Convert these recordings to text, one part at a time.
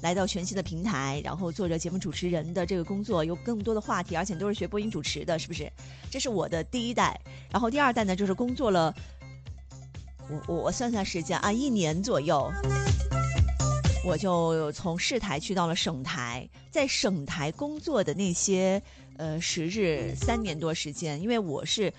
来到全新的平台，然后做着节目主持人的这个工作，有更多的话题，而且都是学播音主持的，是不是？这是我的第一代。然后第二代呢，就是工作了，我算算时间啊，1年左右。我就从市台去到了省台，在省台工作的那些时日3年多时间，因为我是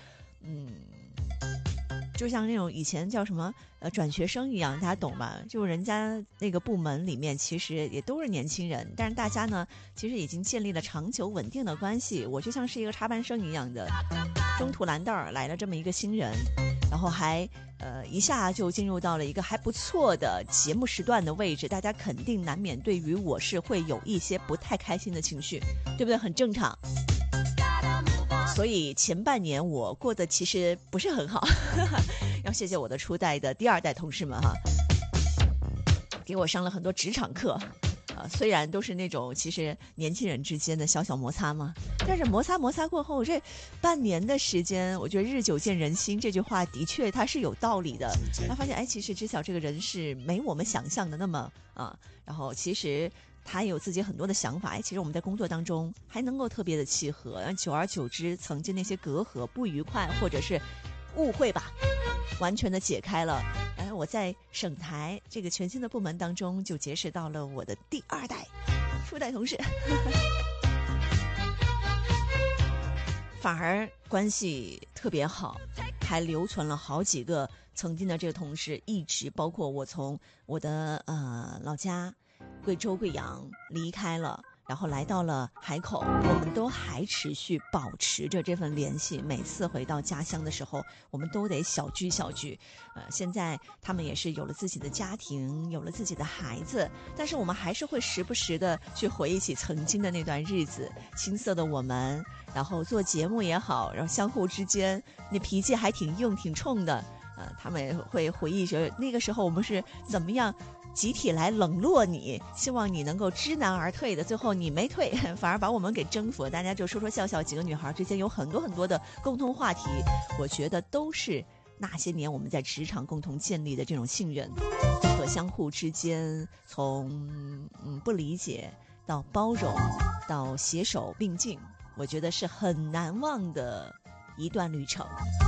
就像那种以前叫什么转学生一样，大家懂吧？就人家那个部门里面其实也都是年轻人，但是大家呢其实已经建立了长久稳定的关系。我就像是一个插班生一样的，中途蓝道来了这么一个新人，然后还一下就进入到了一个还不错的节目时段的位置，大家肯定难免对于我是会有一些不太开心的情绪，对不对？很正常。所以前半年我过得其实不是很好，要谢谢我的初代的第二代同事们哈，给我上了很多职场课。虽然都是那种其实年轻人之间的小小摩擦嘛，但是摩擦过后，这半年的时间，我觉得日久见人心这句话的确它是有道理的。他发现其实知晓这个人是没我们想象的那么然后其实他也有自己很多的想法，其实我们在工作当中还能够特别的契合，久而久之，曾经那些隔阂、不愉快或者是误会吧，完全的解开了。我在省台这个全新的部门当中就结识到了我的第二代初代同事反而关系特别好，还留存了好几个曾经的这个同事，一直包括我从我的老家贵州贵阳离开了，然后来到了海口，我们都还持续保持着这份联系。每次回到家乡的时候，我们都得小聚。现在他们也是有了自己的家庭，有了自己的孩子，但是我们还是会时不时的去回忆起曾经的那段日子，青涩的我们，然后做节目也好，然后相互之间那脾气还挺硬挺冲的，他们也会回忆着那个时候我们是怎么样集体来冷落你，希望你能够知难而退的，最后你没退，反而把我们给征服了。大家就说说笑笑，几个女孩之间有很多很多的共同话题，我觉得都是那些年我们在职场共同建立的这种信任和相互之间从不理解到包容到携手并进，我觉得是很难忘的一段旅程。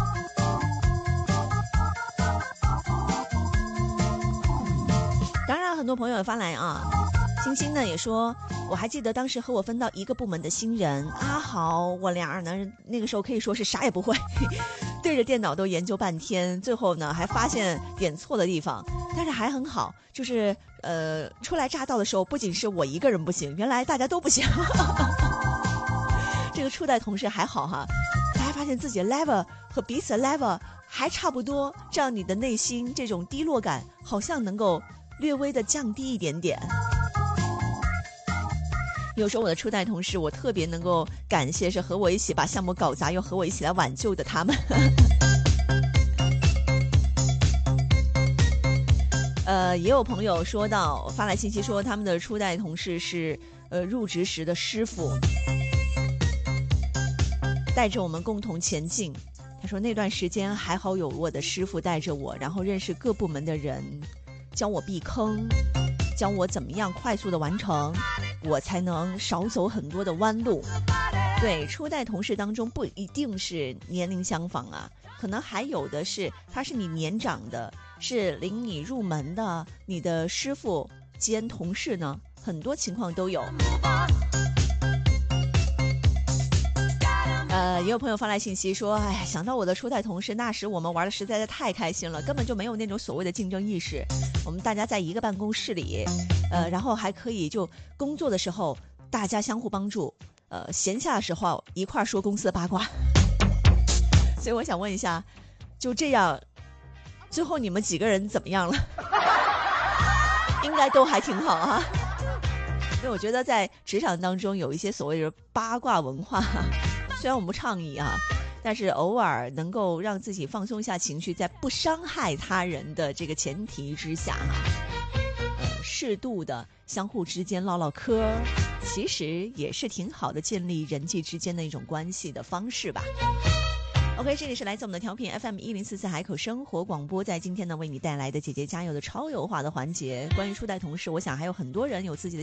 当然很多朋友也发来星星呢也说，我还记得当时和我分到一个部门的新人阿豪，我俩呢那个时候可以说是啥也不会对着电脑都研究半天，最后呢还发现点错的地方，但是还很好，就是初来乍到的时候不仅是我一个人不行，原来大家都不行这个初代同事还好哈，大家发现自己的 level 和彼此的 level 还差不多，这样你的内心这种低落感好像能够略微的降低一点点。有时候我的初代同事，我特别能够感谢是和我一起把项目搞砸又和我一起来挽救的他们也有朋友说到发来信息说他们的初代同事是入职时的师傅，带着我们共同前进。他说那段时间还好有我的师傅带着我，然后认识各部门的人，教我避坑，教我怎么样快速的完成，我才能少走很多的弯路。对，初代同事当中不一定是年龄相仿可能还有的是他是你年长的，是领你入门的，你的师傅兼同事呢，很多情况都有。也有朋友发来信息说，想到我的初代同事，那时我们玩的实在是太开心了，根本就没有那种所谓的竞争意识，我们大家在一个办公室里然后还可以就工作的时候大家相互帮助，闲下的时候一块说公司的八卦所以我想问一下，就这样最后你们几个人怎么样了应该都还挺好因为我觉得在职场当中有一些所谓的八卦文化虽然我们不倡议但是偶尔能够让自己放松一下情绪，在不伤害他人的这个前提之下适度的相互之间唠唠嗑，其实也是挺好的建立人际之间的一种关系的方式吧。OK， 这里是来自我们的调频 FM1044 海口生活广播，在今天呢为你带来的姐姐加油的超优化的环节。关于初代同事，我想还有很多人有自己的